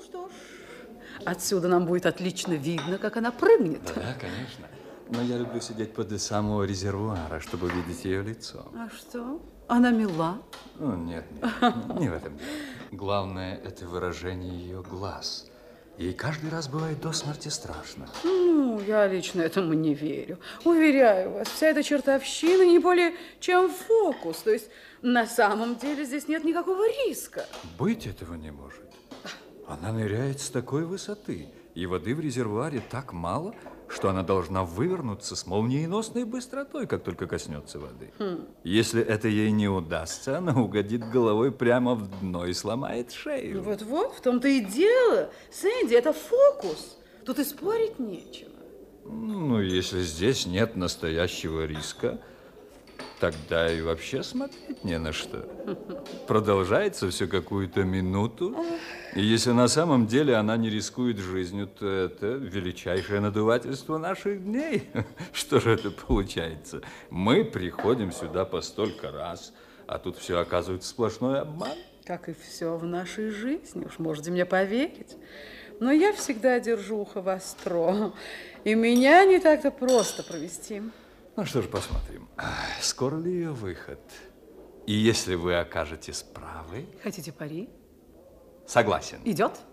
что ж, отсюда нам будет отлично видно, как она прыгнет. Да, конечно. Но я люблю сидеть подле самого резервуара, чтобы видеть ее лицо. А что? Она мила? Ну, нет, не в этом дело. Главное, это выражение ее глаз. Ей каждый раз бывает до смерти страшно. Ну, я лично этому не верю. Уверяю вас, вся эта чертовщина не более чем фокус. То есть на самом деле здесь нет никакого риска. Быть этого не может. Она ныряет с такой высоты, и воды в резервуаре так мало, что она должна вывернуться с молниеносной быстротой, как только коснется воды. Если это ей не удастся, она угодит головой прямо в дно и сломает шею. Вот-вот, в том-то и дело. Сэнди, это фокус. Тут и спорить нечего. Ну, если здесь нет настоящего риска, тогда и вообще смотреть не на что. Продолжается все какую-то минуту. И если на самом деле она не рискует жизнью, то это величайшее надувательство наших дней. Что же это получается? Мы приходим сюда по столько раз, а тут все оказывается сплошной обман. Как и все в нашей жизни, уж можете мне поверить. Но я всегда держу ухо востро, и меня не так-то просто провести. Ну что ж, посмотрим. Скоро ли ее выход? И если вы окажетесь правы... Хотите пари? Согласен. Идет?